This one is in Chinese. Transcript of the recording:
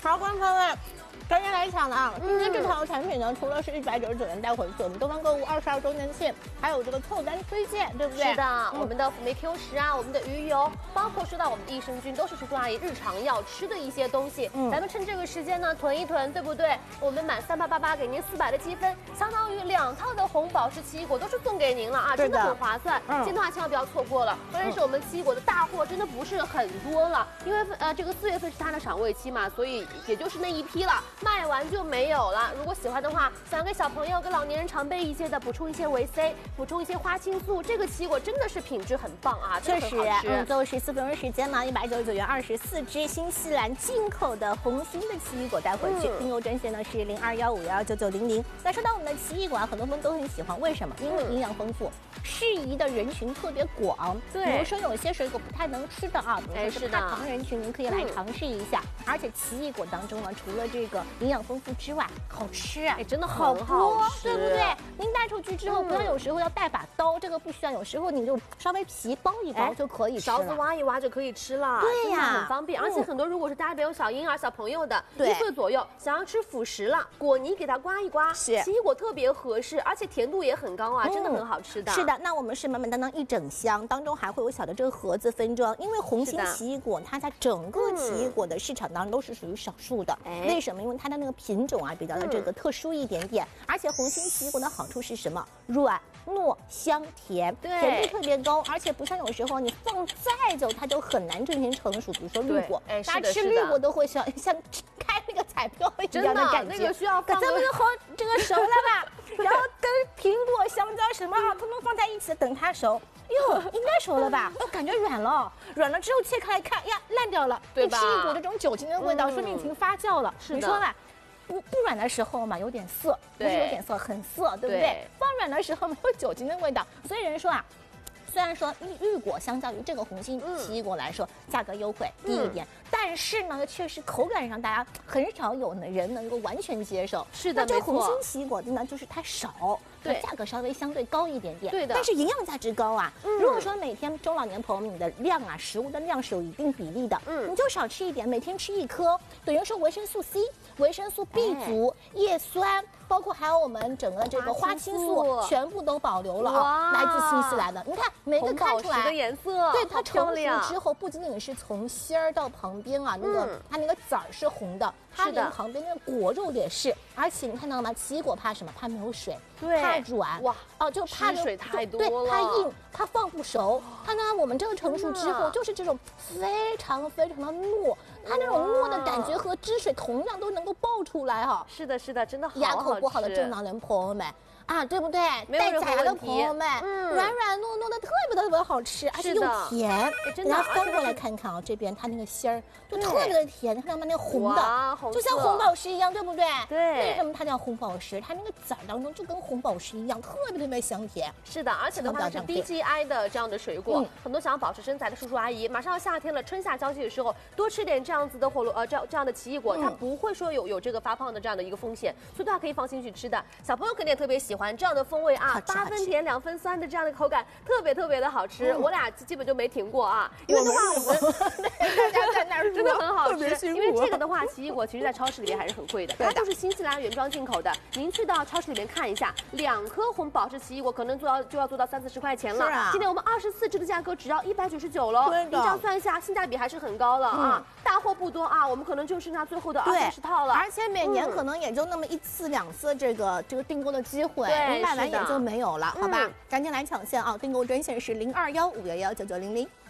好，观众朋友们。赶紧来抢了啊！今天这套产品呢，除了是199元带回去，我们东方购物22周年庆还有这个凑单推荐，对不对？ 是的，我们的辅酶 Q10啊，我们的鱼油，包括说到我们的益生菌，都是叔叔阿姨日常要吃的一些东西。咱们趁这个时间呢，囤一囤，对不对？我们满3888给您400的积分，相当于2套的红宝石奇异果都是送给您了啊，真的很划算。今天的话千万不要错过了，关键是我们奇异果的大货真的不是很多了，因为这个4月份是它的赏味期嘛，所以也就是那一批了，卖完就没有了。如果喜欢的话，想给小朋友、给老年人常备一些的，补充一些维 C， 补充一些花青素，这个奇异果真的是品质很棒啊， 确实，最后14分钟时间嘛，199元24只新西兰进口的红心的奇异果带回去，订购专线呢是0215119900。那说到我们的奇异果啊，很多朋友都很喜欢，为什么？因为营养丰富，适宜的人群特别广。对，比如说有些水果不太能吃的啊，比如说是怕糖人群，您可以来尝试一下。而且奇异果当中呢，除了这个营养丰富之外，好吃， 真的好吃， 对不对？您带出去之后，不要有时候要带把刀，这个不需要，有时候你就稍微皮剥一剥就可以吃了， 勺子挖一挖就可以吃了， 对呀， 很方便。而且很多如果是家里边有小婴儿、小朋友的，1岁左右想要吃辅食了，果泥给它刮一刮，奇异果特别合适，而且甜度也很高啊，真的很好吃的。 是的，那我们是满满当当一整箱，当中还会有小的这个盒子分装，因为红心奇异果它在整个奇异果的市场当中都是属于少数的。为什么？因为它的那个品种啊比较的这个特殊一点点，而且红心奇异果的好处是什么？软糯香甜，甜度特别高，而且不像有时候你放再久它就很难真正成熟。比如说绿果，大家吃绿果都会像开那个彩票一样的感觉， 那个需要放咱们好这个熟了吧，然后跟苹果、香蕉什么啊，通通放在一起等它熟。哟，应该熟了吧？感觉软了，软了之后切开来看呀，烂掉了， 对吧？ 奇异果这种酒精的味道，说明已经发酵了。你说吧。不软的时候嘛，有点涩，不是有点涩，很涩，对不对？放软的时候没有酒精的味道，所以人说啊。虽然说绿果相较于这个红心奇异果来说，价格优惠低一点，但是呢，确实口感上大家很少有人能够完全接受。 是的， 那这红心奇异果呢，就是它少，对，价格稍微相对高一点点， 对的。 但是营养价值高啊。如果说每天中老年朋友们你的量啊，食物的量是有一定比例的，你就少吃一点，每天吃1颗，等于说维生素 C、维生素 B 族、叶酸。包括还有我们整个这个花青素全部都保留了啊，来自新西兰的。你看每个看出来的颜色， 对它成熟之后，不仅仅是从芯儿到旁边啊，它那个籽儿是红的，它连旁边那个果肉也是。而且你看到吗？奇异果怕什么？怕没有水，怕软。哇哦，就怕水太多了， 对，它硬，它放不熟。它呢，我们这个成熟之后就是这种非常非常的糯。它那种糯的感觉和汁水同样都能够爆出来哈。 是的，是的，真的好好吃。 牙口不好的中老年朋友们啊，对不对？带假牙的朋友们，软软糯糯的，特别好吃，而且又甜。真的，翻过来看看啊，这边它那个芯儿就特别的甜，看到吗？那红的，就像红宝石一样，对不对？ 对。 为什么它叫红宝石？它那个籽儿当中就跟红宝石一样，特别香甜。 是的，而且的话是 BGI 的这样的水果，很多想要保持身材的叔叔阿姨，马上要夏天了，春夏交际的时候，多吃点这样子的这样的奇异果，它不会说有这个发胖的这样的一个风险，所以大家可以放心去吃的。小朋友肯定也特别喜欢这样的风味啊，8分甜2分酸的这样的口感，特别的好吃。我俩基本就没停过啊，因为的话我们大家在那儿真的很好吃。因为这个的话，奇异果其实在超市里面还是很贵的，它就是新西兰原装进口的。您去到超市里面看一下，2颗红宝石奇异果可能就要做到30-40块钱了。今天我们24只的价格只要199了，你这样算一下，性价比还是很高的啊。大货不多啊，我们可能就剩下最后的20-30套了， 而且每年可能也就那么1次2次这个订购的机会，卖完也就没有了，好吧？赶紧来抢线啊！订购专线是0215119900。